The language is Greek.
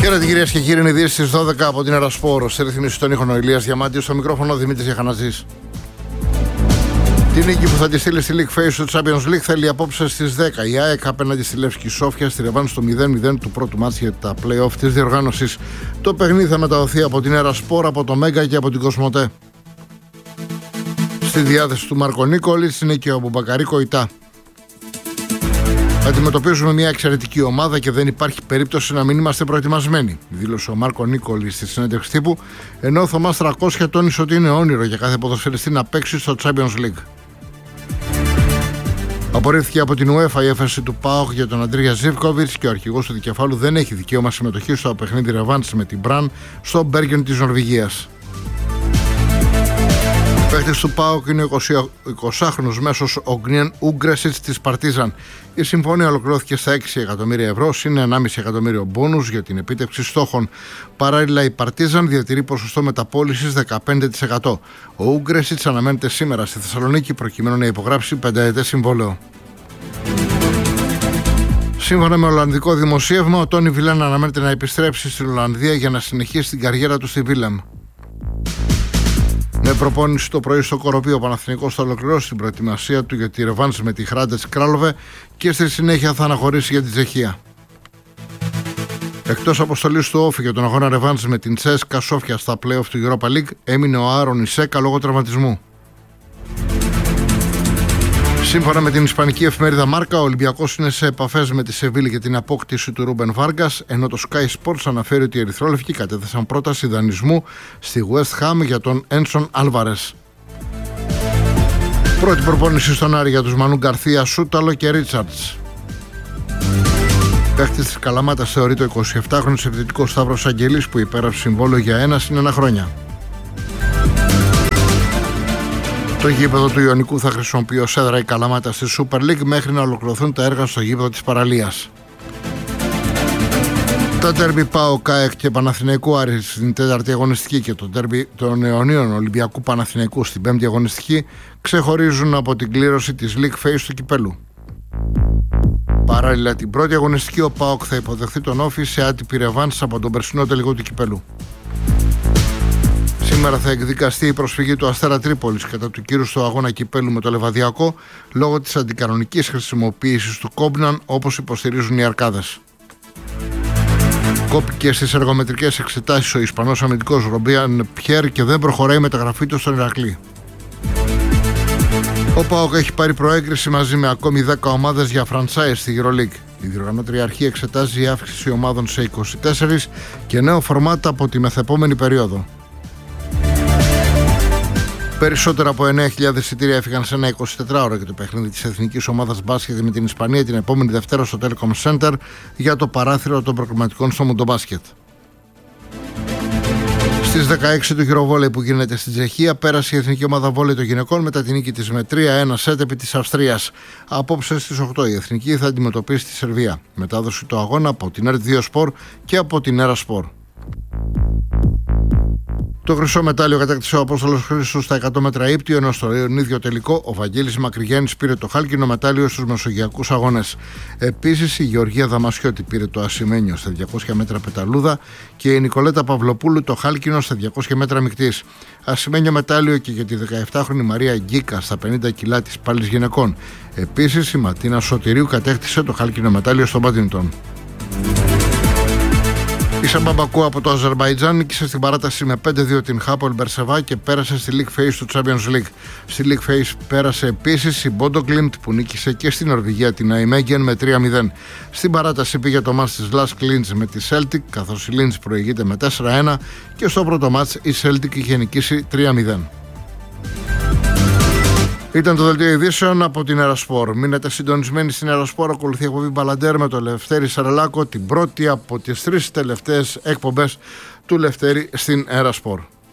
Χαίρετε κυρίες και κύριοι, είναι ειδήσεις στις 12 από την Ερασπόρ. Σε ρυθμίσεις των ήχων ο Ηλίας Διαμάντιος, στο μικρόφωνο Δημήτρης Γιαχανατζής. Την νίκη που θα τη στείλει στη League Phase του Champions League θέλει απόψε στις 10 η ΑΕΚ απέναντι στη Λεύσκη Σόφια στη ρεβάνς στο 0-0 του πρώτου μάτς για τα play-off της διοργάνωσης. Το παιχνίδι θα μεταδοθεί από την Ερασπόρ, από το Μέγκα και από την Κοσμοτέ. Στη διάθεση του Μάρκο Νίκολιτς είναι και ο Μπουμπακαρί Κοϊτά. Αντιμετωπίζουμε μια εξαιρετική ομάδα και δεν υπάρχει περίπτωση να μην είμαστε προετοιμασμένοι, δήλωσε ο Μάρκο Νίκολιτς στη συνέντευξη τύπου, ενώ ο Θωμάς Τρακόσια τόνισε ότι είναι όνειρο για κάθε ποδοσφαιριστή να παίξει στο Champions League. Απορρίφθηκε από την UEFA η έφεση του ΠΑΟΚ για τον Αντρία Ζίβκοβιτς και ο αρχηγός του δικεφάλου δεν έχει δικαίωμα συμμετοχή στο παιχνίδι ρεβάνς με την Μπραν στο Μπέργεν της Νορβηγίας. Ο παίκτης του ΠΑΟΚ είναι ο 20χρονος μέσος Ογνιέν Ούγκρεσιτς της Παρτίζαν. Η συμφωνία ολοκληρώθηκε στα 6 εκατομμύρια ευρώ, συν 1,5 εκατομμύριο μπόνους για την επίτευξη στόχων. Παράλληλα, η Παρτίζαν διατηρεί ποσοστό μεταπώλησης 15%. Ο Ούγκρεσιτς αναμένεται σήμερα στη Θεσσαλονίκη προκειμένου να υπογράψει 5ετές συμβόλαιο. Σύμφωνα με ολλανδικό δημοσίευμα, ο Τόνι Βιλέν αναμένεται να επιστρέψει στην Ολλανδία για να συνεχίσει την καριέρα του στη Βίλεμ. Με προπόνηση το πρωί στο Κοροπείο, ο Παναθηναϊκός θα ολοκληρώσει την προετοιμασία του για τη ρεβάνς με τη Χράντετς Κράλοβε και στη συνέχεια θα αναχωρήσει για τη Τσεχία. Εκτός αποστολής του Όφη για τον αγώνα ρεβάνς με την Τσέσκα Σόφια στα play-off του Europa League έμεινε ο Άρον Ισέκα λόγω τραυματισμού. Σύμφωνα με την ισπανική εφημερίδα Μάρκα, ο Ολυμπιακός είναι σε επαφές με τη Σεβίλη για την απόκτηση του Ρούμπεν Βάργκας, ενώ το Sky Sports αναφέρει ότι οι ερυθρόλευκοι κατέθεσαν πρόταση δανεισμού στη West Ham για τον Ένσον Άλβαρες. Πρώτη προπόνηση στον Άρη για τους Μανού Γκαρθία, Σούταλο και Ρίτσαρτς. Παίχτης της Καλαμάτας θεωρείται ο 27χρονος επιθετικός Σταύρος Αγγελής που υπέγραψε συμβόλαιο για 1 χρόνια. Το γήπεδο του Ιωνικού θα χρησιμοποιεί ως έδρα η Καλαμάτα στη Super League μέχρι να ολοκληρωθούν τα έργα στο γήπεδο της Παραλίας. Τα ντέρμπι ΠΑΟΚ ΑΕΚ και Παναθηναϊκού Άρη στην 4η αγωνιστική και το ντέρμπι των αιωνίων Ολυμπιακού Παναθηναϊκού στην 5η αγωνιστική ξεχωρίζουν από την κλήρωση της League Phase του κυπέλου. Παράλληλα, την πρώτη αγωνιστική ο ΠΑΟΚ θα υποδεχθεί τον Όφη σε άτυπη ρεβάνς από τον περσινό τελικό του κυπέλου. Σήμερα θα εκδικαστεί η προσφυγή του Αστέρα Τρίπολης κατά του κύρους στο αγώνα κυπέλου με το Λεβαδιακό λόγω της αντικανονικής χρησιμοποίησης του Κόμπναν, όπως υποστηρίζουν οι Αρκάδες. Κόπηκε στις εργομετρικές εξετάσεις ο Ισπανός αμυντικός Ρομπίαν Πιέρ και δεν προχωράει η μεταγραφή του στον Ηρακλή. Ο ΠΑΟΚ έχει πάρει προέγκριση μαζί με ακόμη 10 ομάδες για franchise στη EuroLeague. Η διοργανώτρια αρχή εξετάζει η αύξηση ομάδων σε 24 και νέο φορμάτα από τη μεθεπόμενη περίοδο. Περισσότερα από 9.000 εισιτήρια έφυγαν σε ένα 24ωρο για το παιχνίδι της Εθνικής Ομάδας Μπάσκετ με την Ισπανία την επόμενη Δευτέρα στο Telecom Center για το παράθυρο των προκριματικών στο Μουντομπάσκετ. Στις 16 του γυροβόλεϊ που γίνεται στην Τσεχία πέρασε η Εθνική Ομάδα Βόλεϊ των Γυναικών μετά την νίκη της με 3-1 σετ επί της Αυστρίας. Απόψε στις 8 η Εθνική θα αντιμετωπίσει τη Σερβία. Μετάδοση του αγώνα από την RT2 Sport και από την Eraspor. Το χρυσό μετάλλιο κατέκτησε ο Απόστολος Χρήστος στα 100 μέτρα ύπτιο, ενώ στο ίδιο τελικό ο Βαγγέλης Μακρυγιάννης πήρε το χάλκινο μετάλλιο στους Μεσογειακούς Αγώνες. Επίσης η Γεωργία Δαμασιώτη πήρε το ασημένιο στα 200 μέτρα πεταλούδα και η Νικολέτα Παυλοπούλου το χάλκινο στα 200 μέτρα μεικτής. Ασημένιο μετάλλιο και για τη 17χρονη Μαρία Γκίκα στα 50 κιλά της πάλης γυναικών. Επίσης η Ματίνα Σωτηρίου κατέκτησε το χάλκινο μετάλλιο στο μπάντινγκτον. Η Σαμπαμπακού από το Αζερμπαϊτζάν νίκησε στην παράταση με 5-2 την Χάπολ Μπερσεβά και πέρασε στη League Phase του Champions League. Στη League Phase πέρασε επίσης η Bodo Glimt που νίκησε και στην Νορβηγία την Nijmegen με 3-0. Στην παράταση πήγε το μάτς της Lask Linz με τη Celtic, καθώς η Linz προηγείται με 4-1 και στο πρώτο μάτς η Celtic είχε νικήσει 3-0. Ήταν το δελτίο ειδήσεων από την Ερασπόρ. Μείνετε συντονισμένοι στην Ερασπόρ. Ακολουθεί η εκπομπή Μπαλαντέρ με τον Λευτέρη Σαρελάκο, την πρώτη από τις 3 τελευταίες εκπομπές του Λευτέρη στην Ερασπόρ.